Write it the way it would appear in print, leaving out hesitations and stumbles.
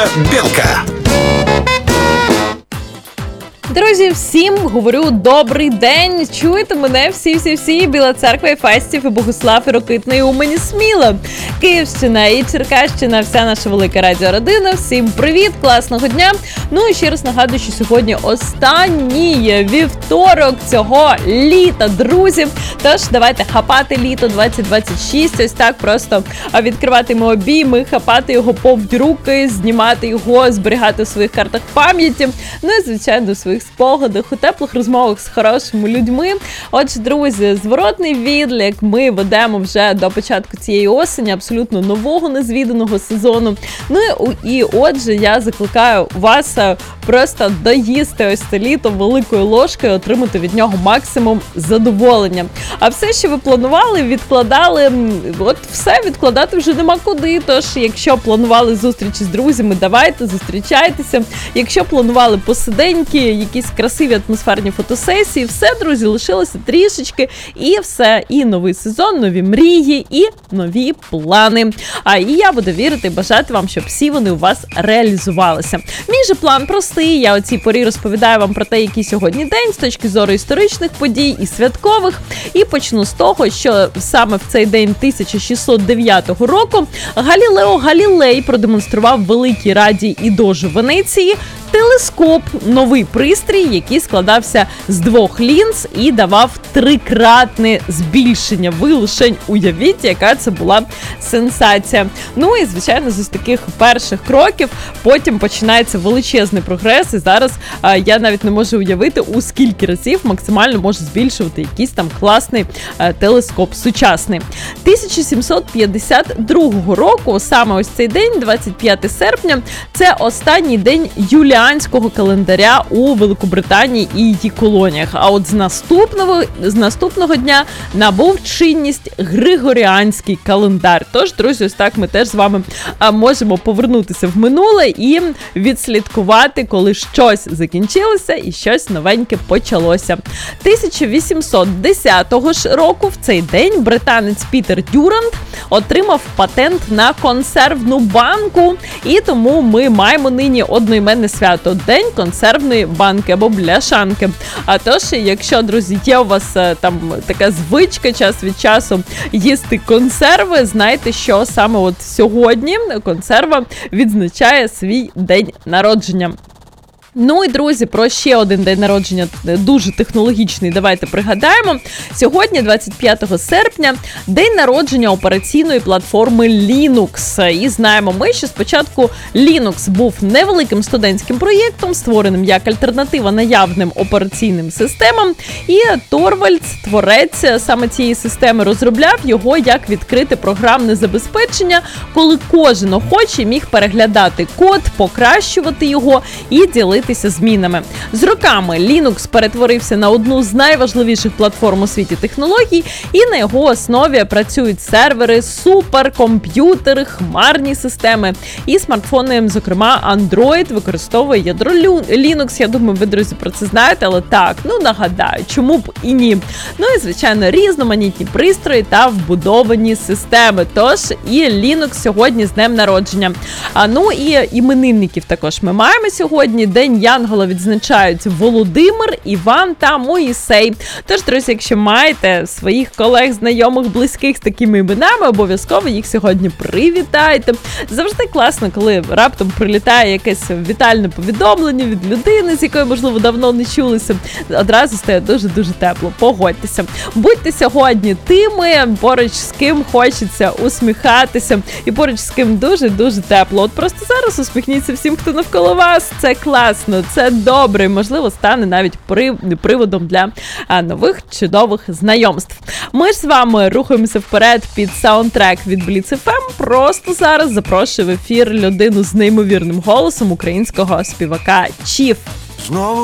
Белка. Друзі, всім говорю добрий день. Чуєте мене всі, Біла Церква, і Фастів, і Богуслав, і Рокитна, і Умані, Сміла, Київщина і Черкащина, вся наша велика радіородина. Всім привіт, класного дня. Ну і ще раз нагадую, що сьогодні останній вівторок цього літа, друзі. Тож давайте хапати літо 2026, ось так просто відкривати обійми, хапати його повні руки, знімати його, зберігати в своїх картах пам'яті, ну і, звичайно, у своїх спогадах, у теплих розмовах з хорошими людьми. Отже, друзі, зворотний відлік ми ведемо вже до початку цієї осені, абсолютно нового незвіданого сезону. Ну і отже, я закликаю вас просто доїсти ось це літо великою ложкою, отримати від нього максимум задоволення. А все, що ви планували, відкладали, от все, відкладати вже нема куди. Тож, якщо планували зустрічі з друзями, давайте, зустрічайтеся. Якщо планували посиденьки, якісь красиві атмосферні фотосесії, все, друзі, лишилося трішечки, і все, і новий сезон, нові мрії, і нові плани. І я буду вірити і бажати вам, щоб всі вони у вас реалізувалися. Мій же план простий, я о цій порі розповідаю вам про те, який сьогодні день з точки зору історичних подій і святкових, і почну з того, що саме в цей день 1609 року Галілео Галілей продемонстрував Великій Раді і Дожу Венеції телескоп, новий пристрій, який складався з 2 лінз і давав 3-кратне збільшення. Ви лишень уявіть, яка це була сенсація. Ну і, звичайно, з таких перших кроків потім починається величезний прогрес, і зараз я навіть не можу уявити, у скільки разів максимально може збільшувати якийсь там класний телескоп сучасний. 1752 року, саме ось цей день, 25 серпня, це останній день юліанського календаря у Великобританії і її колоніях. А от з наступного дня набув чинність Григоріанський календар. Тож, друзі, ось так ми теж з вами можемо повернутися в минуле і відслідкувати, коли щось закінчилося і щось новеньке почалося. 1810 року в цей день британець Пітер Дюрант отримав патент на консервну банку, і тому ми маємо нині одноіменне свято – День консервної банки або бляшанки. А тож, якщо, друзі, є у вас там така звичка час від часу їсти консерви, знайте, що саме от сьогодні консерва відзначає свій день народження. Ну і, друзі, про ще один день народження, дуже технологічний, давайте пригадаємо. Сьогодні, 25 серпня, день народження операційної платформи Linux. І знаємо ми, що спочатку Linux був невеликим студентським проєктом, створеним як альтернатива наявним операційним системам. І Торвальдс, творець саме цієї системи, розробляв його як відкрите програмне забезпечення, коли кожен охочий міг переглядати код, покращувати його і ділитися змінами. З роками Linux перетворився на одну з найважливіших платформ у світі технологій, і на його основі працюють сервери, суперкомп'ютери, хмарні системи і смартфони, зокрема Android, використовує ядро Linux. Я думаю, ви, друзі, про це знаєте, але так, нагадаю, чому б і ні. Ну і, звичайно, різноманітні пристрої та вбудовані системи. Тож і Linux сьогодні з днем народження. Ну і іменинників також ми маємо сьогодні. День Янгола відзначають Володимир, Іван та Моїсей. Тож, друзі, якщо маєте своїх колег, знайомих, близьких з такими іменами, обов'язково їх сьогодні привітайте. Завжди класно, коли раптом прилітає якесь вітальне повідомлення від людини, з якою, можливо, давно не чулися. Одразу стає дуже-дуже тепло. Погодьтеся. Будьте сьогодні тими, поруч з ким хочеться усміхатися, і поруч з ким дуже-дуже тепло. От просто зараз усміхніться всім, хто навколо вас. Це класно, це добре, можливо, стане навіть приводом для нових чудових знайомств. Ми ж з вами рухаємося вперед під саундтрек від Blitz FM. Просто зараз запрошую в ефір людину з неймовірним голосом українського співака Чіф. Знову